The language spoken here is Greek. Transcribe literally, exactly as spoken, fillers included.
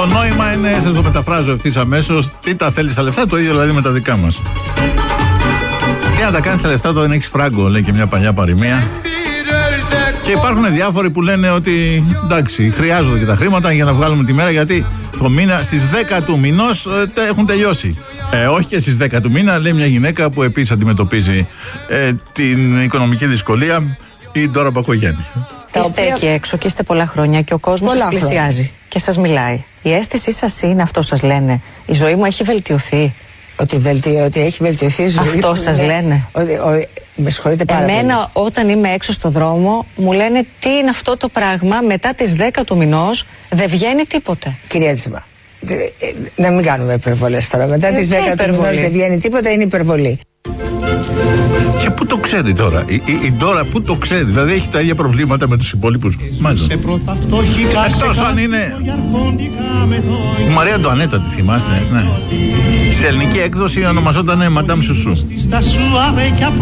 Το νόημα είναι, σας το μεταφράζω ευθύς αμέσως, τι τα θέλεις τα λεφτά, το ίδιο δηλαδή με τα δικά μας. Τι να τα κάνεις τα λεφτά, το δεν έχεις φράγκο, λέει και μια παλιά παροιμία. Και υπάρχουν διάφοροι που λένε ότι εντάξει, χρειάζονται και τα χρήματα για να βγάλουμε τη μέρα, γιατί το μήνα στις δέκα του μηνός ε, έχουν τελειώσει. Ε, όχι και στις δέκα του μήνα, λέει μια γυναίκα που επίσης αντιμετωπίζει ε, την οικονομική δυσκολία, η Ντόρα Μπακογιάννη. Είστε οποία... εκεί έξω και είστε πολλά χρόνια και ο κόσμος σας πλησιάζει και σας μιλάει. Η αίσθησή σας είναι, αυτό σας λένε, η ζωή μου έχει βελτιωθεί? Ότι, βελτι... ότι έχει βελτιωθεί η ζωή. Αυτό σας είναι... λένε? Ότι, ο... Με συγχωρείτε πάρα Εμένα, πολύ. Όταν είμαι έξω στο δρόμο, μου λένε τι είναι αυτό το πράγμα, μετά τις δέκα του μηνός δεν βγαίνει τίποτε. Κυρία Τζιμά, να μην κάνουμε υπερβολές τώρα. Μετά τις δέκα του μηνός δεν βγαίνει τίποτα, είναι υπερβολή. Και πού το ξέρει τώρα, η, η, η Ντόρα πού το ξέρει, δηλαδή έχει τα ίδια προβλήματα με τους υπόλοιπους, μάλλον. Εκτός αν είναι η Μαρία Αντουανέτα, τη θυμάστε, ναι. Σε ελληνική έκδοση ονομαζόταν Μαντάμ Σουσού.